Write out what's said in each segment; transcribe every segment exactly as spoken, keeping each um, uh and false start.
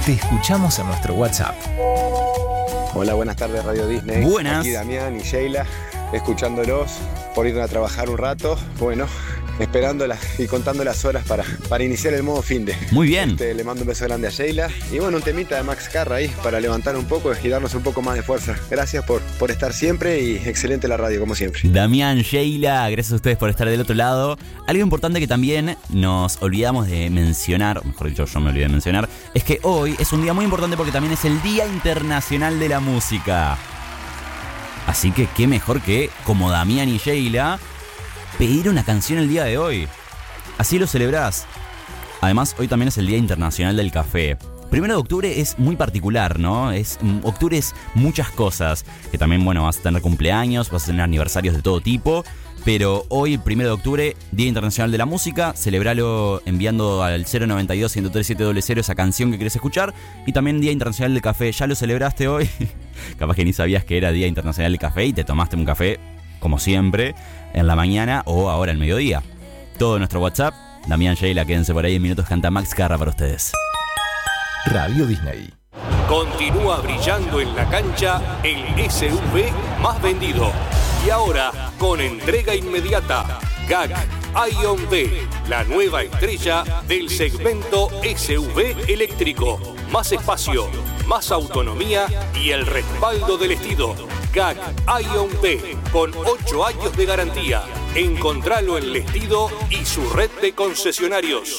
Te escuchamos en nuestro WhatsApp. Hola, buenas tardes Radio Disney. Buenas. Aquí Damián y Sheila, escuchándolos por ir a trabajar un rato. Bueno, esperándolas y contando las horas para, para iniciar el modo finde. Muy bien. Este, le mando un beso grande a Sheila. Y bueno, un temita de Max Carra ahí para levantar un poco y darnos un poco más de fuerza. Gracias por, por estar siempre y excelente la radio, como siempre. Damián, Sheila, gracias a ustedes por estar del otro lado. Algo importante que también nos olvidamos de mencionar, mejor dicho, yo me olvidé de mencionar, es que hoy es un día muy importante porque también es el Día Internacional de la Música. Así que qué mejor que, como Damián y Sheila, pedir una canción el día de hoy. Así lo celebrás. Además, hoy también es el Día Internacional del Café. Primero de octubre es muy particular, ¿no? Es, octubre es muchas cosas. Que también, bueno, vas a tener cumpleaños, vas a tener aniversarios de todo tipo. Pero hoy, primero de octubre, Día Internacional de la Música. Celebralo enviando al cero noventa y dos, ciento tres siete cero cero esa canción que querés escuchar. Y también Día Internacional del Café. ¿Ya lo celebraste hoy? Capaz que ni sabías que era Día Internacional del Café y te tomaste un café, como siempre, en la mañana o ahora al mediodía. Todo nuestro WhatsApp. Damián, Sheila, quédense por ahí en minutos. Canta Max Carra para ustedes. Radio Disney. Continúa brillando en la cancha el S U V más vendido. Y ahora, con entrega inmediata, G A G Ion V, la nueva estrella del segmento S U V eléctrico. Más espacio, más autonomía y el respaldo del estilo. G A G Ion V, con ocho años de garantía. Encontralo en Lestido y su red de concesionarios.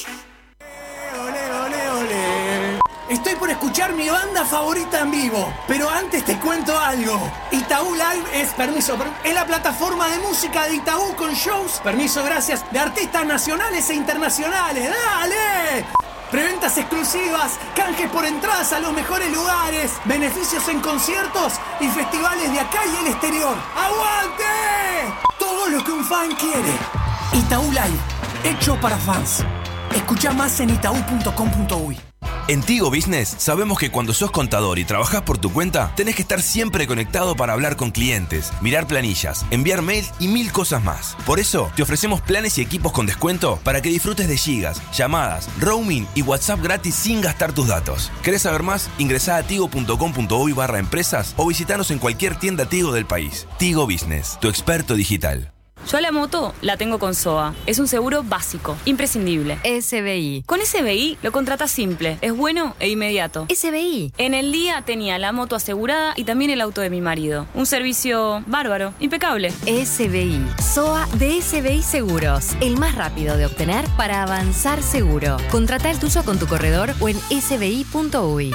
Estoy por escuchar mi banda favorita en vivo, pero antes te cuento algo. Itaú Live es, permiso, es la plataforma de música de Itaú con shows, permiso, gracias, de artistas nacionales e internacionales. ¡Dale! Preventas exclusivas, canjes por entradas a los mejores lugares, beneficios en conciertos y festivales de acá y el exterior. ¡Aguante! Todo lo que un fan quiere. Itaú Live, hecho para fans. Escucha más en itaú punto com punto uy. En Tigo Business sabemos que cuando sos contador y trabajás por tu cuenta, tenés que estar siempre conectado para hablar con clientes, mirar planillas, enviar mails y mil cosas más. Por eso, te ofrecemos planes y equipos con descuento para que disfrutes de gigas, llamadas, roaming y WhatsApp gratis sin gastar tus datos. ¿Querés saber más? Ingresá a tigo punto com punto uy barra empresas o visitanos en cualquier tienda Tigo del país. Tigo Business, tu experto digital. Yo a la moto la tengo con S O A. Es un seguro básico, imprescindible. S B I. Con S B I lo contratas simple, es bueno e inmediato. S B I. En el día tenía la moto asegurada y también el auto de mi marido. Un servicio bárbaro, impecable. S B I. S O A de S B I Seguros. El más rápido de obtener para avanzar seguro. Contrata el tuyo con tu corredor o en s b i punto uy.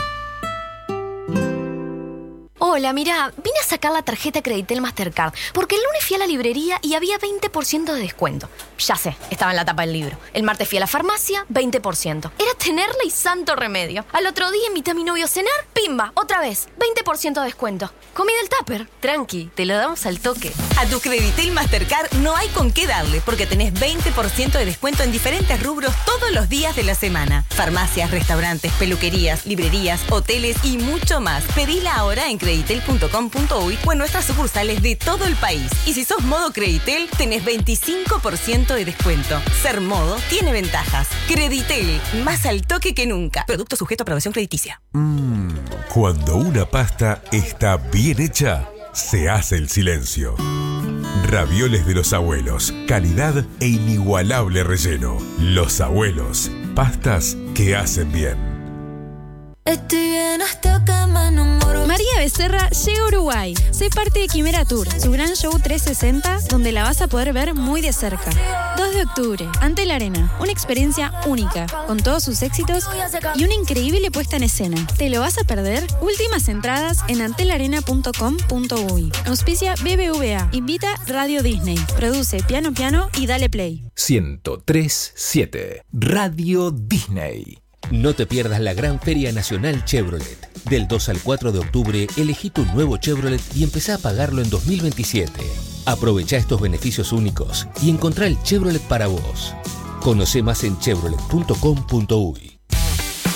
Hola, mirá, vine a sacar la tarjeta Creditel Mastercard porque el lunes fui a la librería y había veinte por ciento de descuento. Ya sé, estaba en la tapa del libro. El martes fui a la farmacia, veinte por ciento. Era tenerla y santo remedio. Al otro día invité a mi novio a cenar, pimba, otra vez, veinte por ciento de descuento. Comí del tupper. Tranqui, te lo damos al toque. A tu Creditel Mastercard no hay con qué darle porque tenés veinte por ciento de descuento en diferentes rubros todos los días de la semana. Farmacias, restaurantes, peluquerías, librerías, hoteles y mucho más. Pedila ahora en Creditel punto com punto uy o en nuestras sucursales de todo el país. Y si sos modo Creditel, tenés veinticinco por ciento de descuento. Ser modo tiene ventajas. Creditel, más al toque que nunca. Producto sujeto a aprobación crediticia. Mmm, cuando una pasta está bien hecha, se hace el silencio. Ravioles de los abuelos, calidad e inigualable relleno. Los abuelos, pastas que hacen bien. Estoy bien hasta que me enamoro. María Becerra llega a Uruguay. Soy parte de Quimera Tour, su gran show trescientos sesenta, donde la vas a poder ver muy de cerca. dos de octubre, ante la arena. Una experiencia única, con todos sus éxitos y una increíble puesta en escena. ¿Te lo vas a perder? Últimas entradas en antelarena punto com punto uy. Auspicia B B V A. Invita Radio Disney. Produce Piano Piano y Dale Play. ciento tres punto siete Radio Disney. No te pierdas la gran Feria Nacional Chevrolet. Del dos al cuatro de octubre, elegí tu nuevo Chevrolet y empezá a pagarlo en dos mil veintisiete. Aprovecha estos beneficios únicos y encontrá el Chevrolet para vos. Conoce más en chevrolet punto com punto uy.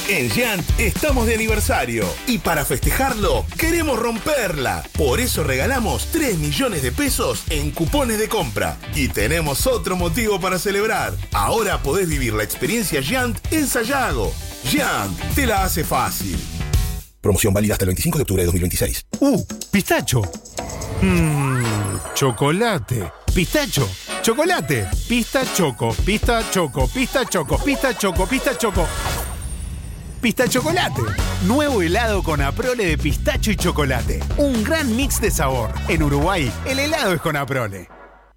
En Giant estamos de aniversario y para festejarlo queremos romperla. Por eso regalamos tres millones de pesos en cupones de compra. Y tenemos otro motivo para celebrar. Ahora podés vivir la experiencia Giant en Sayago. Giant te la hace fácil. Promoción válida hasta el veinticinco de octubre de dos mil veintiséis. ¡Uh! ¡Pistacho! Mmm, chocolate. ¡Pistacho! ¡Chocolate! Pista choco, pista choco, pista choco, pista choco, pista choco. Pista chocolate. Nuevo helado con Aprole de pistacho y chocolate. Un gran mix de sabor. En Uruguay, el helado es con Aprole.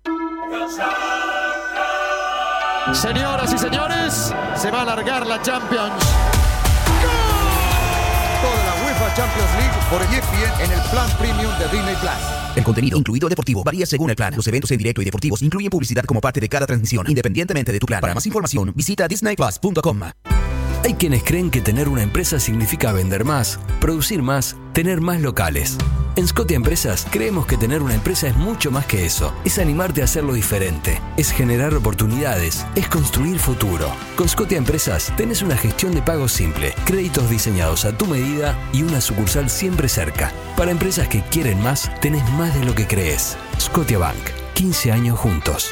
Señoras y señores, se va a alargar la Champions. Toda la UEFA Champions League por E S P N en el plan premium de Disney Plus. El contenido, incluido deportivo, varía según el plan. Los eventos en directo y deportivos incluyen publicidad como parte de cada transmisión, independientemente de tu plan. Para más información, visita disney plus punto com. Hay quienes creen que tener una empresa significa vender más, producir más, tener más locales. En Scotia Empresas creemos que tener una empresa es mucho más que eso. Es animarte a hacerlo diferente, es generar oportunidades, es construir futuro. Con Scotia Empresas tenés una gestión de pagos simple, créditos diseñados a tu medida y una sucursal siempre cerca. Para empresas que quieren más, tenés más de lo que crees. Scotia Bank, quince años juntos.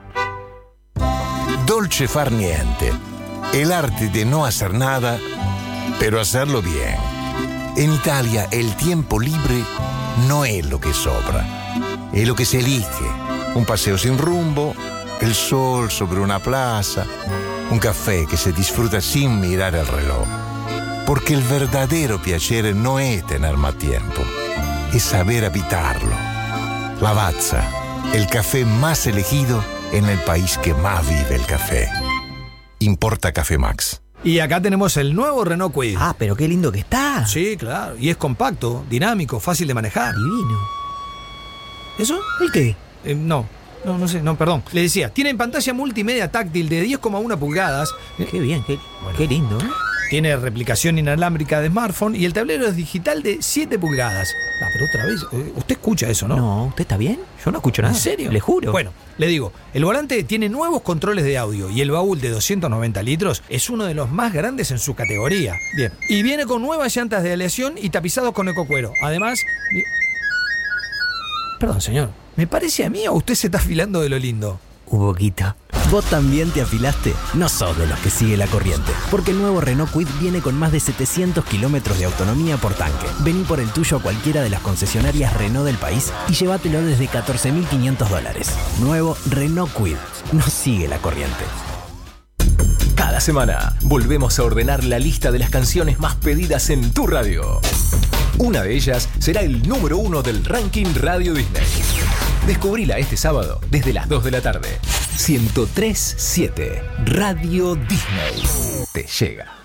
Dolce far niente. El arte de no hacer nada, pero hacerlo bien. En Italia, el tiempo libre no es lo que sobra, es lo que se elige. Un paseo sin rumbo, el sol sobre una plaza, un café que se disfruta sin mirar el reloj. Porque el verdadero piacere no es tener más tiempo, es saber habitarlo. Lavazza, el café más elegido en el país que más vive el café. Importa Café Max. Y acá tenemos el nuevo Renault Kwid. Ah, pero qué lindo que está. Sí, claro. Y es compacto, dinámico, fácil de manejar. Divino. ¿Eso? ¿El qué? Eh, no, no, no sé, no, perdón. Le decía, tiene pantalla multimedia táctil de diez coma uno pulgadas. Qué bien, qué, bueno, qué lindo, ¿eh? Tiene replicación inalámbrica de smartphone y el tablero es digital de siete pulgadas. Ah, pero otra vez, eh, usted escucha eso, ¿no? No, ¿usted está bien? Yo no escucho nada. ¿En serio? Le juro. Bueno, le digo, el volante tiene nuevos controles de audio y el baúl de doscientos noventa litros es uno de los más grandes en su categoría. Bien. Y viene con nuevas llantas de aleación y tapizados con ecocuero. Además... Perdón, señor. ¿Me parece a mí o usted se está afilando de lo lindo? Un poquito. ¿Vos también te afilaste? No sos de los que sigue la corriente, porque el nuevo Renault Kwid viene con más de setecientos kilómetros de autonomía por tanque. Vení por el tuyo a cualquiera de las concesionarias Renault del país y llévatelo desde catorce mil quinientos dólares. Nuevo Renault Kwid. No sigue la corriente. Cada semana volvemos a ordenar la lista de las canciones más pedidas en tu radio. Una de ellas será el número uno del ranking Radio Disney. Descubrila este sábado desde las dos de la tarde. ciento tres punto siete Radio Disney te llega.